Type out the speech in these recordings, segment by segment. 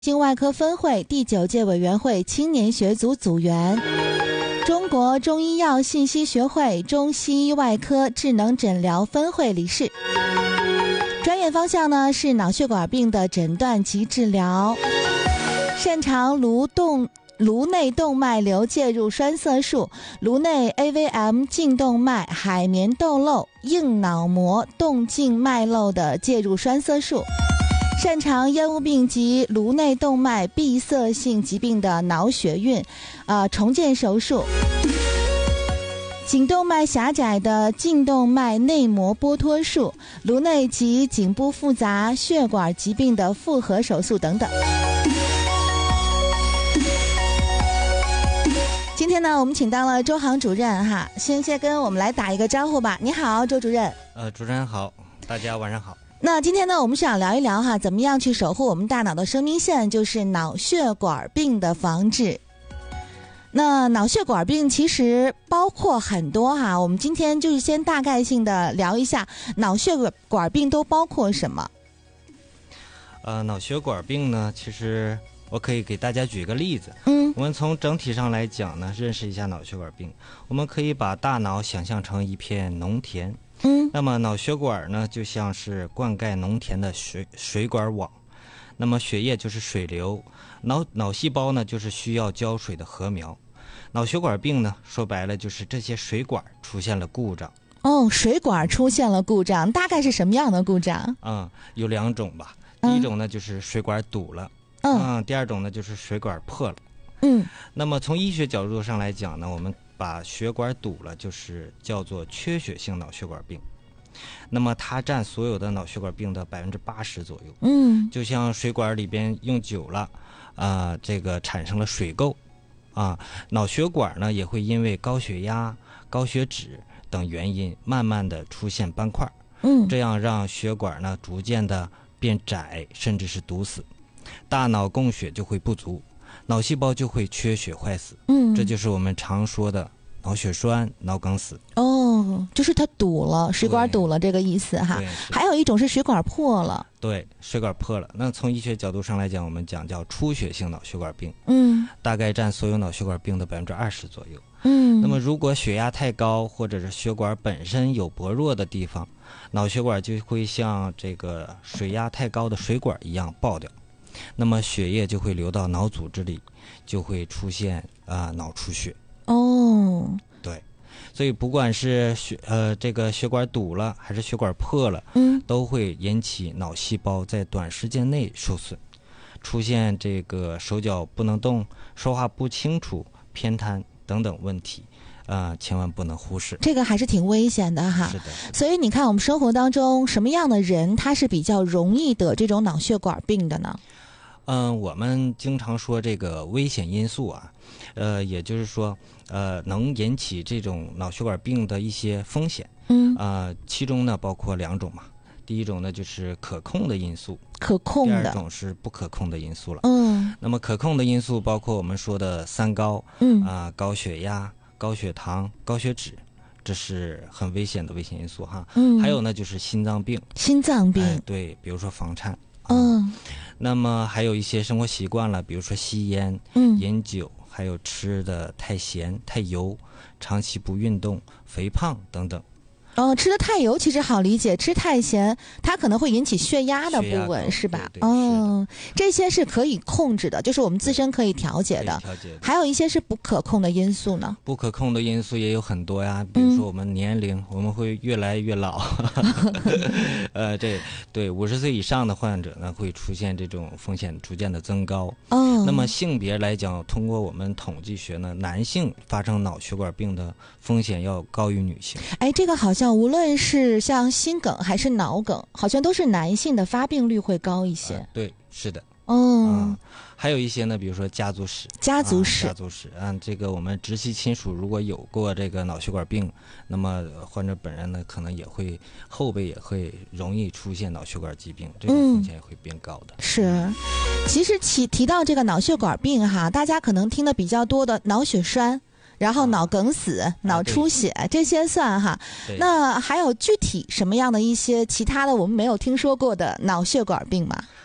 经外科分会第9届委员会青年学组组员，中国中医药信息学会中西医外科智能诊疗分会理事。专业方向呢是脑血管病的诊断及治疗，擅长颅内动脉瘤介入栓塞术、颅内 AVM 颈动脉、海绵窦瘘、硬脑膜动静脉瘘的介入栓塞术，擅长烟雾病及颅内动脉闭塞性疾病的脑血运重建手术，颈动脉狭窄的颈动脉内膜剥脱术，颅内及颈部复杂血管疾病的复合手术等等。今天呢，我们请到了周航主任哈，先跟我们来打一个招呼吧。你好，周主任。 主持人好，大家晚上好。 那今天呢，我们想聊一聊哈，怎么样去守护我们大脑的生命线，就是脑血管病的防治。那脑血管病其实包括很多哈，我们今天就是先大概性的聊一下脑血管病都包括什么。 脑血管病呢，其实我可以给大家举个例子。我们从整体上来讲呢，认识一下脑血管病。我们可以把大脑想象成一片农田。那么脑血管呢，就像是灌溉农田的水管网。那么血液就是水流，脑细胞呢就是需要浇水的禾苗。脑血管病呢，说白了就是这些水管出现了故障。 水管出现了故障，大概是什么样的故障？ 有2种吧。第一种呢就是水管堵了。第二种呢就是水管破了。那么从医学角度上来讲呢，我们把血管堵了就是叫做缺血性脑血管病。那么它占所有的脑血管病的80%左右。就像水管里边用久了这个产生了水垢脑血管呢也会因为高血压、高血脂等原因慢慢的出现斑块。这样让血管呢逐渐的变窄，甚至是堵死，大脑供血就会不足，脑细胞就会缺血坏死。这就是我们常说的脑血栓、脑梗死。 就是它堵了，水管堵了这个意思哈。还有一种是水管破了。对， 水管破了。那从医学角度上来讲，我们讲叫出血性脑血管病。大概占所有脑血管病的20%左右。那么如果血压太高，或者是血管本身有薄弱的地方，脑血管就会像这个水压太高的水管一样爆掉，那么血液就会流到脑组织里，就会出现脑出血。对，所以不管是这个血管堵了还是血管破了，都会引起脑细胞在短时间内受损，出现这个手脚不能动、说话不清楚、偏瘫等等问题。千万不能忽视， 这个还是挺危险的哈。 是的。 所以你看，我们生活当中什么样的人他是比较容易得这种脑血管病的呢？ 我们经常说这个危险因素也就是说能引起这种脑血管病的一些风险。其中呢包括2种嘛。第一种呢就是可控的因素，第二种是不可控的因素了。那么可控的因素包括我们说的3高。高血压、高血糖、高血脂，这是很危险的危险因素哈。还有呢就是心脏病。对，比如说房颤。那么还有一些生活习惯了，比如说吸烟、饮酒，还有吃的太咸、太油，长期不运动、肥胖等等。 吃的太油其实好理解，吃太咸它可能会引起血压的不稳，是吧？这些是可以控制的，就是我们自身可以调节的。还有一些是不可控的因素呢？不可控的因素也有很多呀，比如说我们年龄，我们会越来越老。对50岁以上的患者呢，会出现这种风险逐渐的增高。那么性别来讲，通过我们统计学呢，男性发生脑血管病的风险要高于女性。这个好像无论是像心梗还是脑梗，好像都是男性的发病率会高一些。 对，是的。还有一些呢，比如说家族史。这个我们直系亲属如果有过这个脑血管病，那么患者本人呢，可能也会后辈也会容易出现脑血管疾病，这个风险也会变高的。 是，其实提到这个脑血管病哈，大家可能听的比较多的脑血栓，然后脑梗死、脑出血，这些算哈。那还有具体什么样的一些其他的我们没有听说过的脑血管病吗？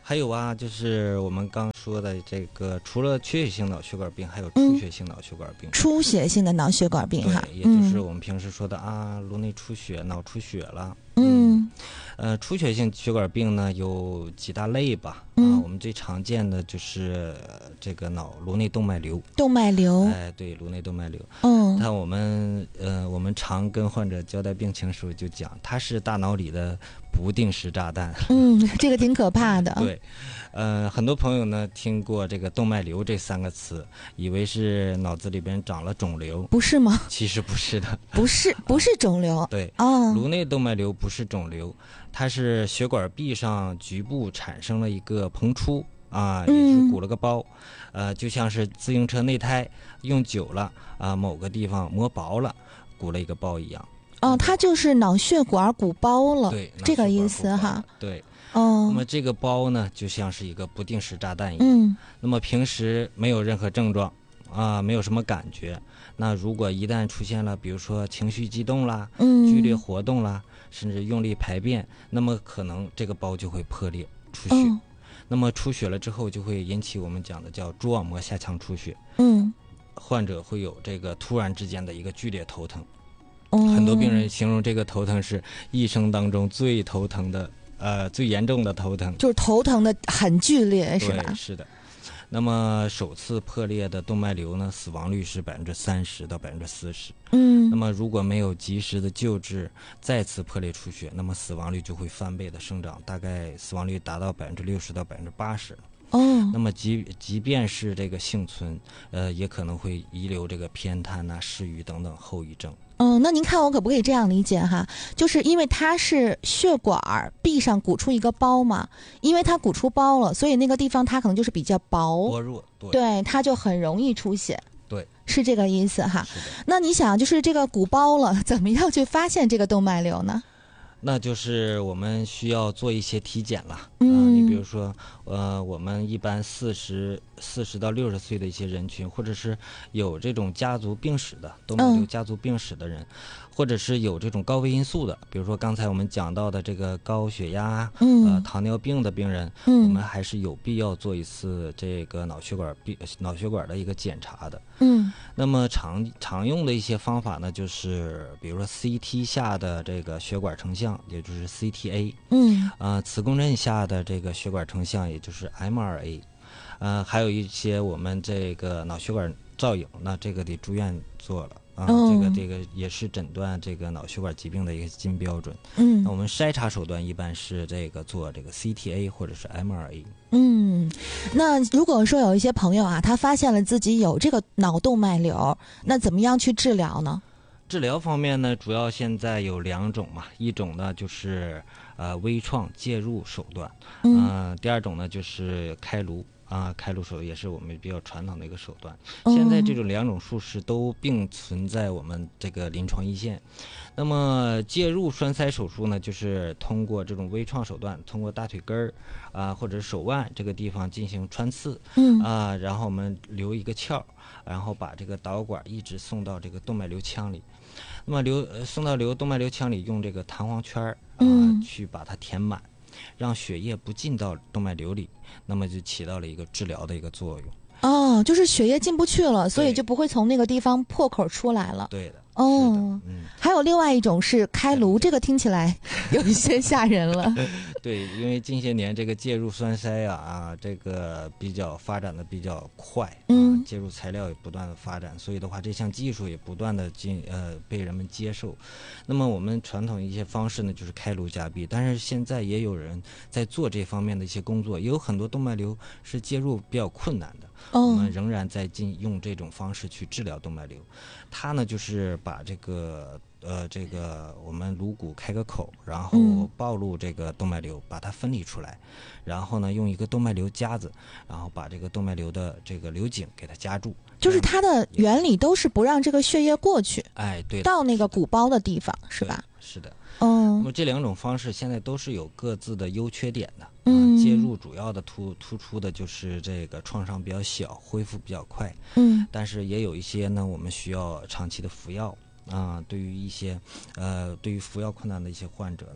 还有啊，就是我们刚说的这个，除了缺血性脑血管病，还有出血性脑血管病。 出血性的脑血管病哈， 对，也就是我们平时说的颅内出血、脑出血了。出血性血管病呢有几大类吧。我们最常见的就是这个颅内动脉瘤。 动脉瘤。 对，颅内动脉瘤。但我们常跟患者交代病情的时候就讲，它是大脑里的不定时炸弹。 这个挺可怕的。 对，很多朋友呢听过这个动脉瘤这3个词，以为是脑子里边长了肿瘤， 不是吗？ 其实不是的， 不是肿瘤。 对，颅内动脉瘤不是肿瘤，它是血管壁上局部产生了一个膨出也是鼓了个包，就像是自行车内胎用久了某个地方磨薄了，鼓了一个包一样。 它就是脑血管鼓包了， 对， 这个意思哈。 对。那么这个包呢，就像是一个不定时炸弹一样。那么平时没有任何症状没有什么感觉。那如果一旦出现了，比如说情绪激动啦，剧烈活动啦，甚至用力排便，那么可能这个包就会破裂出血。那么出血了之后，就会引起我们讲的叫蛛网膜下腔出血。患者会有这个突然之间的一个剧烈头疼。很多病人形容这个头疼是一生当中最头疼的。最严重的头疼， 就是头疼的很剧烈，是吧？ 对，是的。那么首次破裂的动脉瘤呢，死亡率是30%到40%。那么如果没有及时的救治，再次破裂出血，那么死亡率就会翻倍的生长，大概死亡率达到60%到80%。那么即便是这个幸存，也可能会遗留这个偏瘫失语等等后遗症。 那您看我可不可以这样理解哈？就是因为它是血管壁上鼓出一个包嘛，因为它鼓出包了，所以那个地方它可能就是比较薄弱， 对，它就很容易出血。 对， 是这个意思哈。那你想，就是这个鼓包了，怎么样去发现这个动脉瘤呢？ 那就是我们需要做一些体检了。你比如说，我们一般40到60岁的一些人群，或者是有这种家族病史的动脉瘤家族病史的人，或者是有这种高危因素的，比如说刚才我们讲到的这个高血压、糖尿病的病人，我们还是有必要做一次这个脑血管的一个检查的。那么常用的一些方法呢，就是比如说 CT 下的这个血管成像，也就是 CTA。磁共振下的这个血管成像，也就是 MRA。还有一些我们这个脑血管造影，那这个得住院做了。这个也是诊断这个脑血管疾病的一个金标准。那我们筛查手段一般是这个做这个 CTA 或者是 MRA。 那如果说有一些朋友他发现了自己有这个脑动脉瘤，那怎么样去治疗呢？ 治疗方面呢，主要现在有2种嘛，一种呢就是微创介入手段，第二种呢就是开颅。开颅手术也是我们比较传统的一个手段。现在这种2种术式都并存在我们这个临床一线。那么介入栓塞手术呢，就是通过这种微创手段，通过大腿根儿或者手腕这个地方进行穿刺，然后我们留一个鞘，然后把这个导管一直送到这个动脉瘤腔里。那么送到动脉瘤腔里，用这个弹簧圈去把它填满，让血液不进到动脉瘤里，那么就起到了一个治疗的一个作用。 就是血液进不去了，所以就不会从那个地方破口出来了。 对的。 还有另外一种是开颅，这个听起来有一些吓人了。 对，因为近些年这个介入栓塞这个发展的比较快，介入材料也不断的发展，所以的话这项技术也不断的被人们接受。那么我们传统一些方式呢，就是开颅夹壁，但是现在也有人在做这方面的一些工作，也有很多动脉瘤是介入比较困难的。我们仍然在用这种方式去治疗动脉瘤。它呢就是把这个我们颅骨开个口，然后暴露这个动脉瘤，把它分离出来，然后呢用一个动脉瘤夹子，然后把这个动脉瘤的这个瘤颈给它夹住。 就是它的原理都是不让这个血液过去， 对， 到那个鼓包的地方，是吧？ 是的。那么这2种方式现在都是有各自的优缺点的。介入主要的突出的就是这个创伤比较小，恢复比较快。但是也有一些呢，我们需要长期的服药。对于一些对于服药困难的一些患者呢，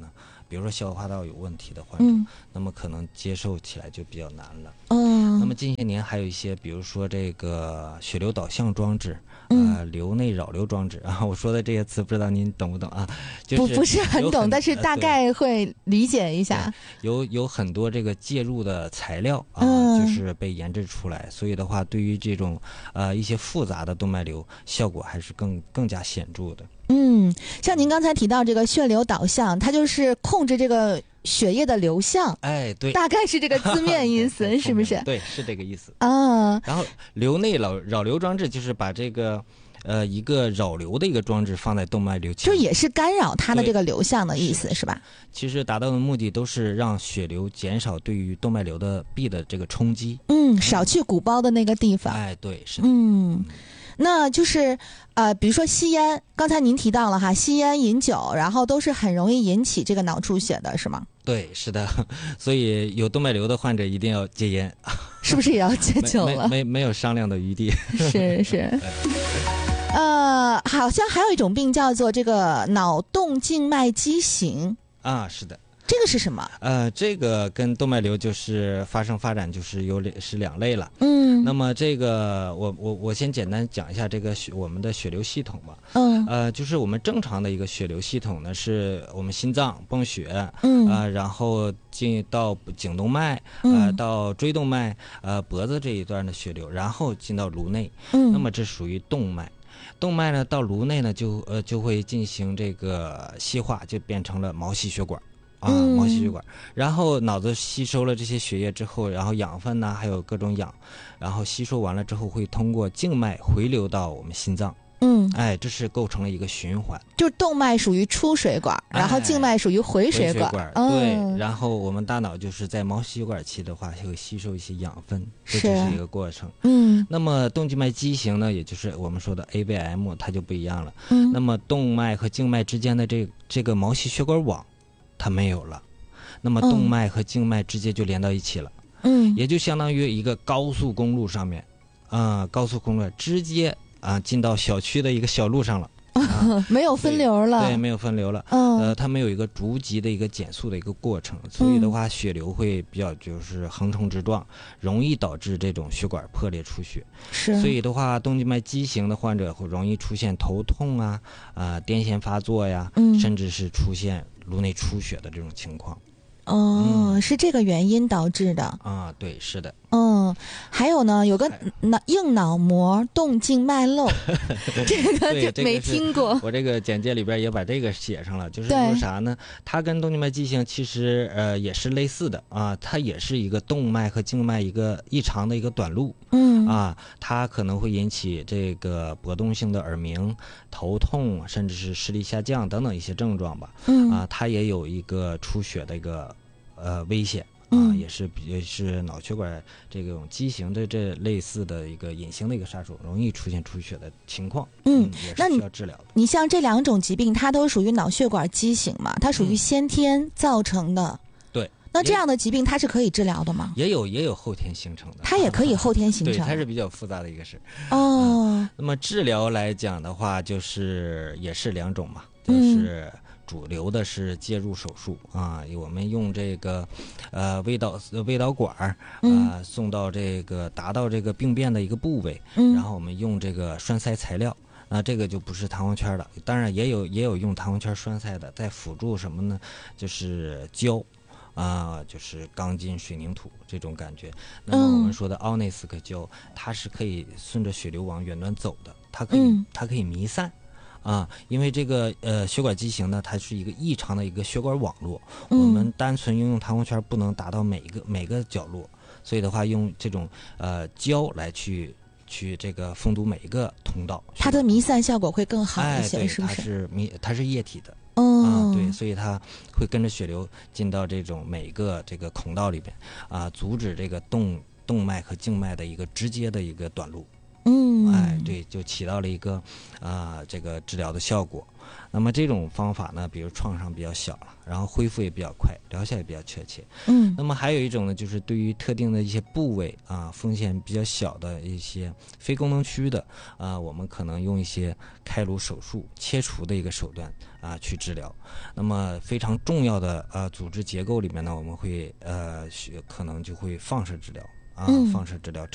比如说消化道有问题的患者，那么可能接受起来就比较难了。那么近些年还有一些，比如说这个血流导向装置，流内扰流装置啊，我说的这些词不知道您懂不懂啊？ 不是很懂，但是大概会理解一下。 有很多这个介入的材料啊，就是被研制出来，所以的话，对于这种一些复杂的动脉瘤，效果还是更加显著的。 像您刚才提到这个血流导向，它就是控制这个血液的流向。 哎，对， 大概是这个字面意思，是不是？ 对，是这个意思啊。 然后流内扰流装置就是把这个一个扰流的一个装置放在动脉瘤前， 就也是干扰它的这个流向的意思，是吧？ 其实达到的目的都是让血流减少对于动脉瘤的壁的这个冲击， 少去鼓包的那个地方。 哎，对，是的。 那就是比如说吸烟，刚才您提到了哈，吸烟饮酒，然后都是很容易引起这个脑出血的，是吗？ 对，是的，所以有动脉瘤的患者一定要戒烟， 是不是也要戒酒了？ 没有商量的余地。 是。好像还有一种病叫做这个脑动静脉畸形啊，是的。 这个是什么？ 这个跟动脉瘤就是发展就是是两类了。那么这个我先简单讲一下这个我们的血流系统吧。就是我们正常的一个血流系统呢，是我们心脏泵血，然后进到颈动脉，到椎动脉，脖子这一段的血流，然后进到颅内。那么这属于动脉。动脉呢到颅内呢就会进行这个细化，就变成了毛细血管。毛细血管，然后脑子吸收了这些血液之后，然后养分呢，还有各种氧，然后吸收完了之后，会通过静脉回流到我们心脏。这是构成了一个循环。就动脉属于出水管，然后静脉属于回水管。 对，然后我们大脑就是在毛细血管期的话，会吸收一些养分，这就是一个过程。那么动静脉畸形呢，也就是我们说的 AVM， 它就不一样了。那么动脉和静脉之间的这个毛细血管网它没有了，那么动脉和静脉直接就连到一起了。也就相当于一个高速公路上面，高速公路直接进到小区的一个小路上了。 没有分流了。 对，没有分流了。它没有一个逐级的一个减速的一个过程，所以的话血流会比较就是横冲直撞，容易导致这种血管破裂出血。所以的话动静脉畸形的患者会容易出现头痛癫痫发作呀，甚至是出现颅内出血的这种情况。 是这个原因导致的对，是的。 还有呢，有个硬脑膜动静脉瘘，这个就没听过。 我这个简介里边也把这个写上了，就是说啥呢？它跟动静脉畸形其实也是类似的它也是一个动脉和静脉一个异常的一个短路。它可能会引起这个波动性的耳鸣、头痛，甚至是视力下降等等一些症状吧。它也有一个出血的一个危险。也是脑血管这种畸形的这类似的一个隐形的一个杀手，容易出现出血的情况。也是需要治疗的。 你像这两种疾病，它都属于脑血管畸形嘛？它属于先天造成的。 对。 那这样的疾病它是可以治疗的吗？ 也有后天形成的。 它也可以后天形成。 对，它是比较复杂的一个事。那么治疗来讲的话，就是也是两种嘛，就是主流的是介入手术我们用这个微导管送到这个达到这个病变的一个部位，然后我们用这个栓塞材料。这个就不是弹簧圈了，当然也有用弹簧圈栓塞的，在辅助什么呢？就是胶就是钢筋水凝土这种感觉。那么我们说的奥内斯克胶，它是可以顺着血流往远端走的，它可以弥散。因为这个血管畸形呢，它是一个异常的一个血管网络，我们单纯用弹簧圈不能达到每个角落，所以的话用这种胶来去这个封堵每一个通道， 它的弥散效果会更好一些，是不是？它是液体的。对，所以它会跟着血流进到这种每个这个孔道里边阻止这个动脉和静脉的一个直接的一个短路。 对，就起到了一个这个治疗的效果。那么这种方法呢，比如创伤比较小了，然后恢复也比较快，疗效也比较确切。那么还有一种呢，就是对于特定的一些部位风险比较小的一些非功能区的我们可能用一些开颅手术切除的一个手段去治疗。那么非常重要的组织结构里面呢，我们会可能就会放射治疗。放射治疗